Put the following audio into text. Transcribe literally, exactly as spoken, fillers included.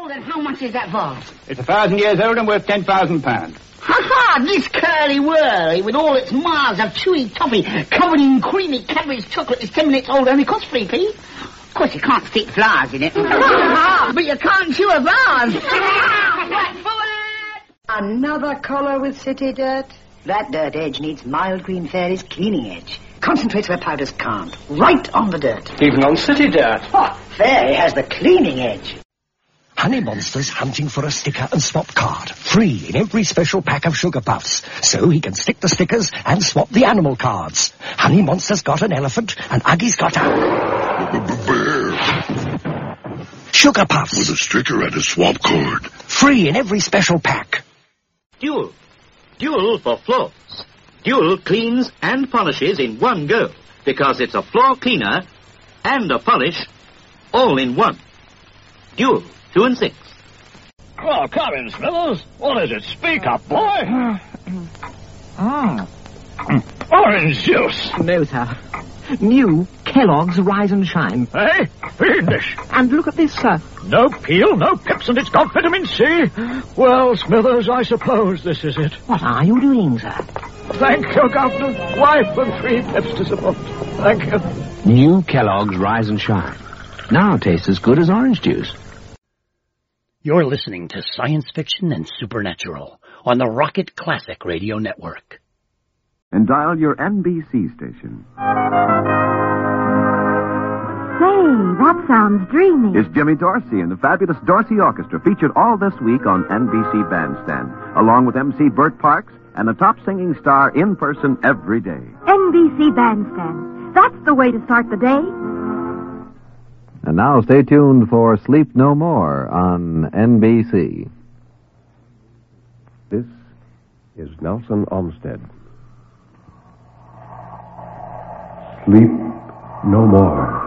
then how much is that vase? It's a thousand years old and worth ten thousand pounds. Ha-ha! This curly-whirly, with all its miles of chewy toffee covered in creamy Cadbury's chocolate, is ten minutes old, only costs three p. Of course, you can't stick flowers in it. But you can't chew a vase. Another collar with city dirt? That dirt edge needs Mild Green Fairy's cleaning edge. Concentrates where powders can't. Right on the dirt. Even on city dirt. Oh, Fairy has the cleaning edge. Honey Monster's hunting for a sticker and swap card. Free in every special pack of Sugar Puffs. So he can stick the stickers and swap the animal cards. Honey Monster's got an elephant and Uggy's got a... bear. Sugar Puffs. With a sticker and a swap card. Free in every special pack. Dual. Dual for floors. Dual cleans and polishes in one go, because it's a floor cleaner and a polish all in one. Dual, two and six. Oh, come in, Smithers. What is it? Speak up, boy. Mm. Orange juice. No, sir. New Kellogg's Rise and Shine. Hey, fiendish. And look at this, sir. No peel, no pips, and it's got vitamin C. Well, Smithers, I suppose this is it. What are you doing, sir? Thank you, Governor. Wife and three pips to support. Thank you. New Kellogg's Rise and Shine. Now tastes as good as orange juice. You're listening to Science Fiction and Supernatural on the Rocket Classic Radio Network. And dial your N B C station. Say, that sounds dreamy. It's Jimmy Dorsey and the fabulous Dorsey Orchestra, featured all this week on N B C Bandstand, along with M C Burt Parks and a top singing star in person every day. N B C Bandstand. That's the way to start the day. And now stay tuned for Sleep No More on N B C. This is Nelson Olmsted. Sleep no more.